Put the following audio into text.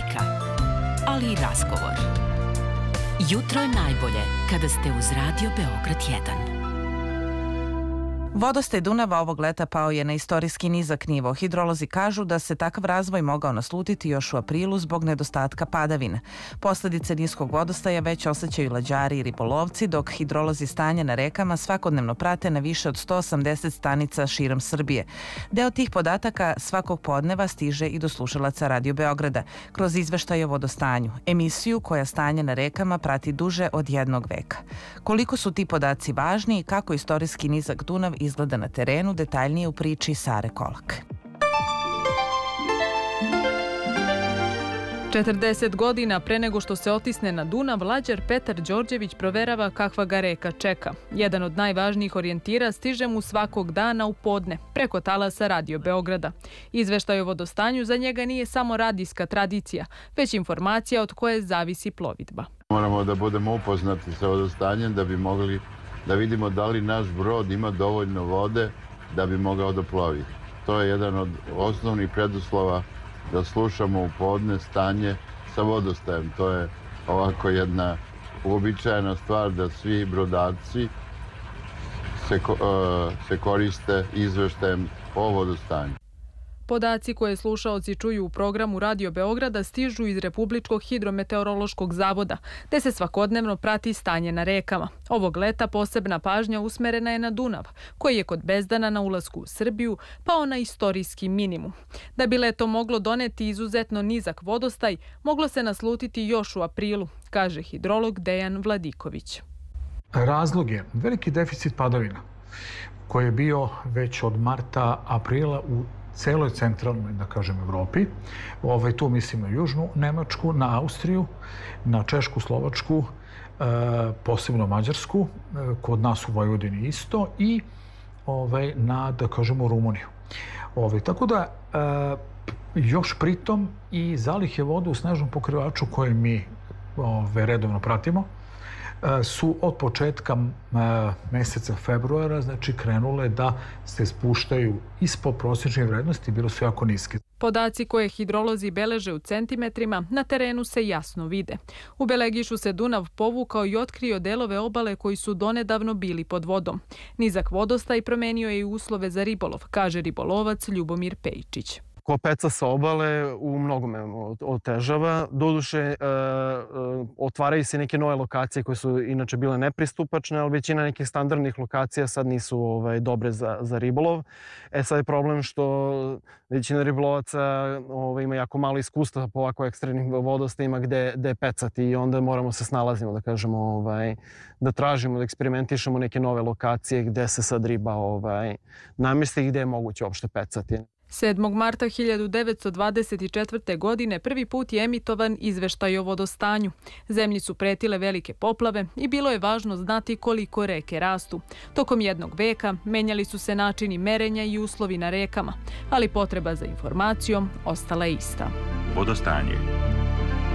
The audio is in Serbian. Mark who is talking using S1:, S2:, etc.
S1: muzika, ali i razgovor. Jutro je najbolje kada ste uz Radio Beograd 1.
S2: Vodostaj Dunava ovog leta pao je na istorijski nizak nivo. Hidrolozi kažu da se takav razvoj mogao naslutiti još u aprilu zbog nedostatka padavina. Posledice niskog vodostaja već osjećaju lađari i ribolovci, dok hidrolozi stanje na rekama svakodnevno prate na više od 180 stanica širom Srbije. Deo tih podataka svakog podneva stiže i do slušalaca Radio Beograda kroz izveštaj o vodostanju, emisiju koja stanje na rekama prati duže od jednog veka. Koliko su ti podaci važni i kako istorijski nizak Dunav izgleda na terenu, detaljnije u priči Sare Kolak.
S3: 40 godina pre nego što se otisne na Dunav, lađar Petar Đorđević proverava kakva ga reka čeka. Jedan od najvažnijih orijentira stiže mu svakog dana u podne, preko talasa Radio Beograda. Izveštaj o vodostanju za njega nije samo radijska tradicija, već informacija od koje zavisi plovidba.
S4: Moramo da budemo upoznati sa vodostanjem da bi mogli da vidimo da li naš brod ima dovoljno vode da bi mogao da plovi. To je jedan od osnovnih preduslova da slušamo u podne stanje sa vodostajem. To je ovako jedna uobičajena stvar da svi brodarci se koriste izveštajem o vodostanju.
S3: Podaci koje slušaoci čuju u programu Radio Beograda stižu iz Republičkog hidrometeorološkog zavoda, gde se svakodnevno prati stanje na rekama. Ovog leta posebna pažnja usmerena je na Dunav, koji je kod Bezdana na ulasku u Srbiju pao na istorijski minimum. Da bi leto moglo doneti izuzetno nizak vodostaj, moglo se naslutiti još u aprilu, kaže hidrolog Dejan Vladiković.
S5: Razlog je veliki deficit padavina, koji je bio već od marta, aprila u celoj centralnoj, da kažem, Evropi. Tu mislim na Južnu Nemačku, na Austriju, na Češku, Slovačku, posebno Mađarsku, kod nas u Vojvodini isto i na, da kažemo, Rumuniju. Tako da, još pritom i zalihe vode u snežnom pokrivaču koje mi redovno pratimo, su od početka meseca februara, znači, krenule da se spuštaju ispod prosječne vrednosti, bilo su jako niske.
S3: Podaci koje hidrolozi beleže u centimetrima na terenu se jasno vide. U Belegišu se Dunav povukao i otkrio delove obale koji su donedavno bili pod vodom. Nizak vodostaj promenio je i uslove za ribolov, kaže ribolovac Ljubomir Pejčić.
S6: Ko peca sa obale u mnogome otežava. Doduše, otvaraju se neke nove lokacije koje su inače bile nepristupačne, ali većina nekih standardnih lokacija sad nisu dobre za ribolov. Sad je problem što većina ribolovaca ima jako malo iskustva po ovako ekstremnim vodostajima gde pecati i onda moramo se snalazimo, da kažemo, da tražimo, da eksperimentišemo neke nove lokacije gde se sad riba namesti i gde je moguće uopšte pecati.
S3: 7. marta 1924. godine prvi put je emitovan izveštaj o vodostanju. Zemlji su pretile velike poplave i bilo je važno znati koliko reke rastu. Tokom jednog veka menjali su se načini merenja i uslovi na rekama, ali potreba za informacijom ostala je ista.
S7: Vodostanje.